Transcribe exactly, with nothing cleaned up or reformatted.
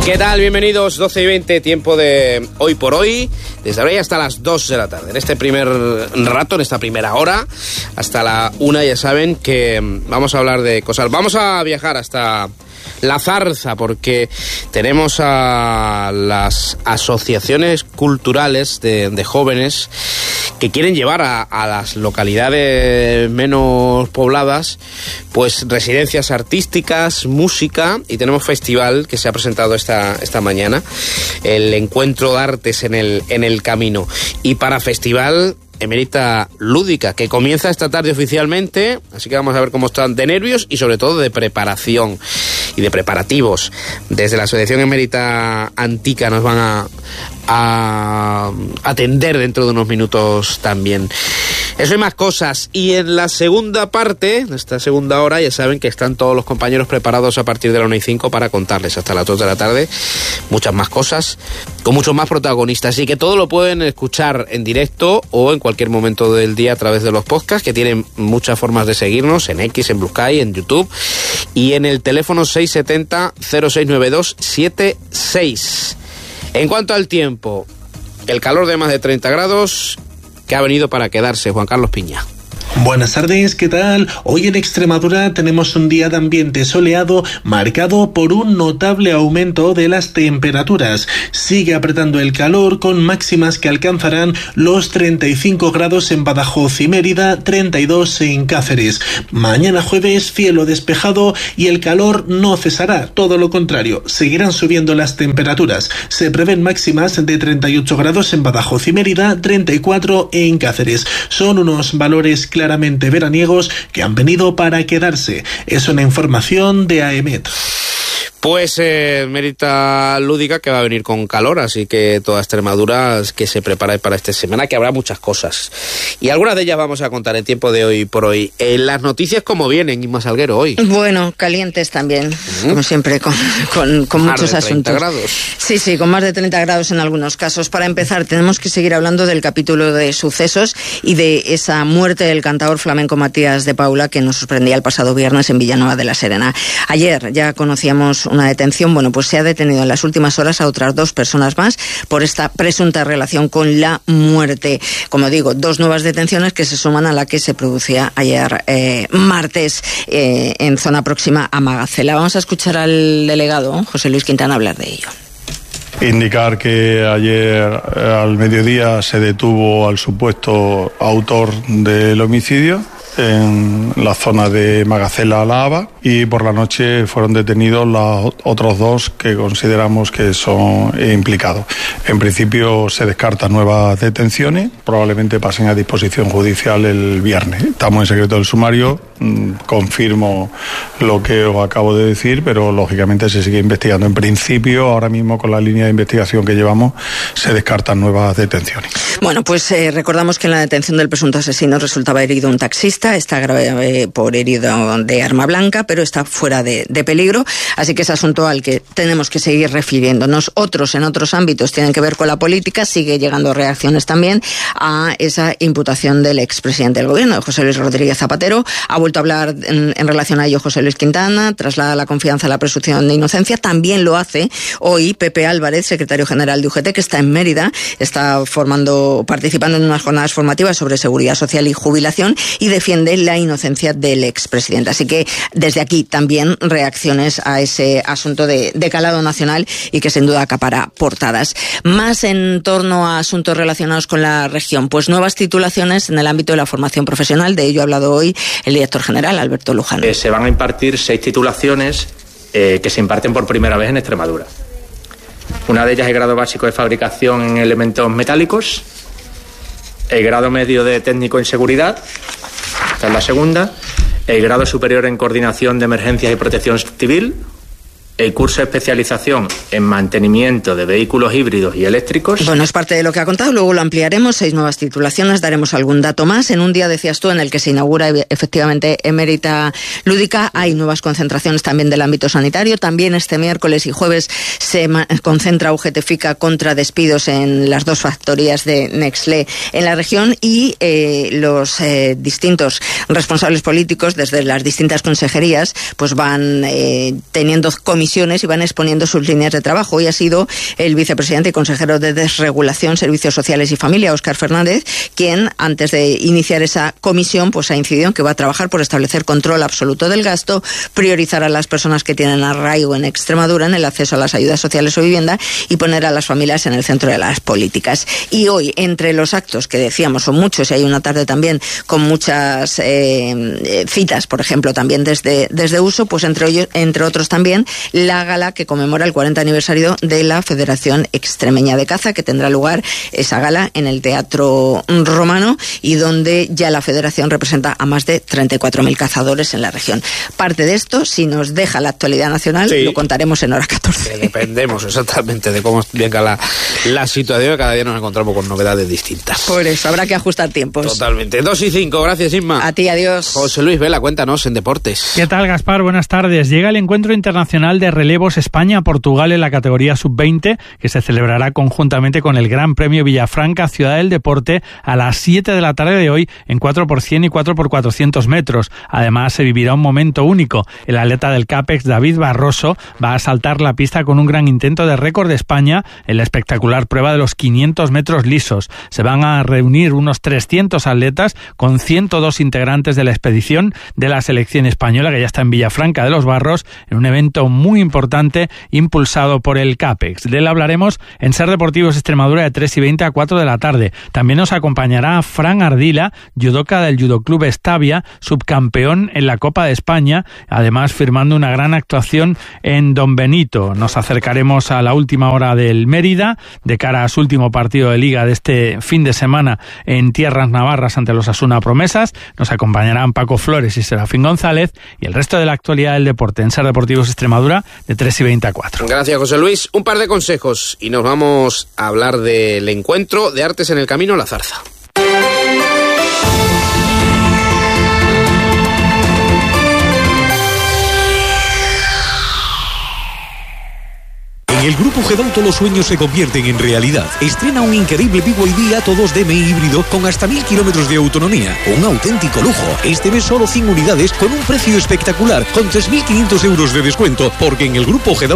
¿Qué tal? Bienvenidos, doce y veinte, tiempo de Hoy por Hoy, desde ahora y hasta las dos de la tarde. En este primer rato, en esta primera hora, hasta la una, ya saben que vamos a hablar de cosas. Vamos a viajar hasta La Zarza, porque tenemos a las asociaciones culturales de, de jóvenes que quieren llevar a, a las localidades menos pobladas pues residencias artísticas, música, y tenemos festival que se ha presentado esta, esta mañana, el Encuentro de Artes en el, en el Camino. Y para festival, Emérita Lúdica, que comienza esta tarde oficialmente, así que vamos a ver cómo están de nervios y sobre todo de preparación y de preparativos. Desde la Asociación Emérita Antica nos van a, a atender dentro de unos minutos también. Eso y más cosas. Y en la segunda parte, en esta segunda hora, ya saben que están todos los compañeros preparados a partir de la una y cinco para contarles hasta las dos de la tarde muchas más cosas, con muchos más protagonistas. Así que todo lo pueden escuchar en directo o en cualquier momento del día a través de los podcasts, que tienen muchas formas de seguirnos, en X, en Blue Sky, en YouTube, y en el teléfono seis siete cero, cero seis nueve dos siete seis. En cuanto al tiempo, el calor de más de treinta grados que ha venido para quedarse. Juan Carlos Piña. Buenas tardes, ¿qué tal? Hoy en Extremadura tenemos un día de ambiente soleado marcado por un notable aumento de las temperaturas. Sigue apretando el calor con máximas que alcanzarán los treinta y cinco grados en Badajoz y Mérida, treinta y dos en Cáceres. Mañana jueves, cielo despejado y el calor no cesará, todo lo contrario, seguirán subiendo las temperaturas. Se prevén máximas de treinta y ocho grados en Badajoz y Mérida, treinta y cuatro en Cáceres. Son unos valores claramente veraniegos que han venido para quedarse. Es una información de AEMET. Pues eh, Emérita Lúdica, que va a venir con calor, así que toda Extremadura que se prepare para esta semana, que habrá muchas cosas. Y algunas de ellas vamos a contar en tiempo de Hoy por Hoy. En las noticias, ¿cómo vienen, Inma Salguero, hoy? Bueno, calientes también, ¿Mm? como siempre, con, con, con muchos más de treinta asuntos. Grados. Sí, sí, con más de treinta grados en algunos casos. Para empezar, tenemos que seguir hablando del capítulo de sucesos y de esa muerte del cantador flamenco Matías de Paula, que nos sorprendía el pasado viernes en Villanueva de la Serena. Ayer ya conocíamos una detención. Bueno, pues se ha detenido en las últimas horas a otras dos personas más por esta presunta relación con la muerte. Como digo, dos nuevas detenciones que se suman a la que se producía ayer eh, martes eh, en zona próxima a Magacela. Vamos a escuchar al delegado José Luis Quintana hablar de ello. Indicar que ayer al mediodía se detuvo al supuesto autor del homicidio en la zona de Magacela, La Haba, y por la noche fueron detenidos los otros dos que consideramos que son implicados. En principio se descartan nuevas detenciones, probablemente pasen a disposición judicial el viernes. Estamos en secreto del sumario, confirmo lo que os acabo de decir, pero lógicamente se sigue investigando. En principio, ahora mismo con la línea de investigación que llevamos, se descartan nuevas detenciones. Bueno, pues eh, recordamos que en la detención del presunto asesino resultaba herido un taxista. Está grave por herido de arma blanca, pero está fuera de, de peligro, así que es asunto al que tenemos que seguir refiriéndonos. Otros en otros ámbitos tienen que ver con la política. Sigue llegando reacciones también a esa imputación del expresidente del gobierno, José Luis Rodríguez Zapatero. Ha vuelto a hablar en, en relación a ello José Luis Quintana, traslada la confianza a la presunción de inocencia. También lo hace hoy Pepe Álvarez, secretario general de U G T, que está en Mérida, está formando, participando en unas jornadas formativas sobre seguridad social y jubilación, y defiende la inocencia del expresidente. Así que desde aquí también reacciones a ese asunto de, de calado nacional y que sin duda acapara portadas. Más en torno a asuntos relacionados con la región, pues nuevas titulaciones en el ámbito de la formación profesional. De ello ha hablado hoy el director general, Alberto Lujano. Eh, se van a impartir seis titulaciones eh, que se imparten por primera vez en Extremadura. Una de ellas es el grado básico de fabricación en elementos metálicos, el grado medio de técnico en seguridad, esta es la segunda, el grado superior en coordinación de emergencias y protección civil, el curso de especialización en mantenimiento de vehículos híbridos y eléctricos. Bueno, es parte de lo que ha contado, luego lo ampliaremos, seis nuevas titulaciones, daremos algún dato más. En un día, decías tú, en el que se inaugura efectivamente Emérita Lúdica, hay nuevas concentraciones también del ámbito sanitario. También este miércoles y jueves se concentra U G T FICA contra despidos en las dos factorías de Nexle en la región, y eh, los eh, distintos responsables políticos desde las distintas consejerías pues van eh, teniendo comisiones comisiones y van exponiendo sus líneas de trabajo. Hoy ha sido el vicepresidente y consejero de Desregulación, Servicios Sociales y Familia, Óscar Fernández, quien antes de iniciar esa comisión pues ha incidido en que va a trabajar por establecer control absoluto del gasto, priorizar a las personas que tienen arraigo en Extremadura en el acceso a las ayudas sociales o vivienda y poner a las familias en el centro de las políticas. Y hoy, entre los actos que decíamos son muchos, y hay una tarde también con muchas eh, citas, por ejemplo, también desde, desde Uso, pues entre, ellos, entre otros también la gala que conmemora el cuarenta aniversario de la Federación Extremeña de Caza, que tendrá lugar esa gala en el Teatro Romano y donde ya la Federación representa a más de treinta y cuatro mil cazadores en la región. Parte de esto, si nos deja la actualidad nacional, sí, lo contaremos en hora catorce. Que dependemos exactamente de cómo venga la, la situación, cada día nos encontramos con novedades distintas. Por eso, habrá que ajustar tiempos. Totalmente. dos y cinco, gracias Inma. A ti, adiós. José Luis Vela, cuéntanos en deportes. ¿Qué tal, Gaspar? Buenas tardes. Llega el Encuentro Internacional de Relevos España-Portugal en la categoría sub veinte, que se celebrará conjuntamente con el Gran Premio Villafranca Ciudad del Deporte a las siete de la tarde de hoy en cuatro por cien y cuatro por cuatrocientos metros. Además, se vivirá un momento único. El atleta del CAPEX, David Barroso, va a saltar la pista con un gran intento de récord de España en la espectacular prueba de los quinientos metros lisos. Se van a reunir unos trescientos atletas con ciento dos integrantes de la expedición de la selección española, que ya está en Villafranca de los Barros, en un evento muy importante impulsado por el CAPEX. De él hablaremos en Ser Deportivos Extremadura de tres y veinte a cuatro de la tarde. También nos acompañará Fran Ardila, judoka del Judo Club Estavia, subcampeón en la Copa de España, además firmando una gran actuación en Don Benito. Nos acercaremos a la última hora del Mérida, de cara a su último partido de Liga de este fin de semana en tierras navarras ante los Asuna Promesas. Nos acompañarán Paco Flores y Serafín González y el resto de la actualidad del deporte en Ser Deportivos Extremadura de tres y veinte a cuatro. Gracias, José Luis. Un par de consejos y nos vamos a hablar del encuentro de Artes en el Camino La Zarza. En el Grupo Gedauto los sueños se convierten en realidad. Estrena un increíble B Y D Atto dos D M I híbrido con hasta mil kilómetros de autonomía. Un auténtico lujo. Este mes solo cien unidades con un precio espectacular, con tres mil quinientos euros de descuento, porque en el Grupo Gedauto